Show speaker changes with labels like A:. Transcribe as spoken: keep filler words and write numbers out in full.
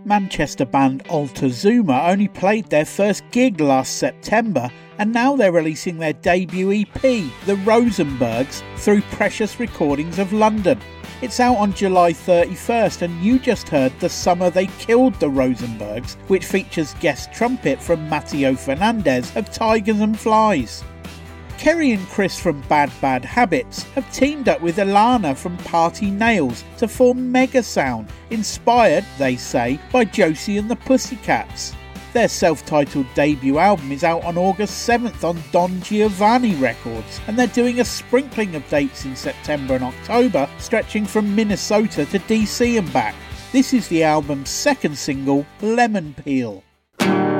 A: Manchester band Altazuma only played their first gig last September, and now they're releasing their debut E P, The Rosenbergs, through Precious Recordings of London. It's out on July thirty-first, and you just heard The Summer They Killed the Rosenbergs, which features guest trumpet from Matteo Fernandez of Tigers and Flies. Kerry and Chris from Bad Bad Habits have teamed up with Ilana from Party Nails to form Mega Sound, inspired, they say, by Josie and the Pussycats. Their self-titled debut album is out on August seventh on Don Giovanni Records, and they're doing a sprinkling of dates in September and October, stretching from Minnesota to D C and back. This is the album's second single, Lemon Peel.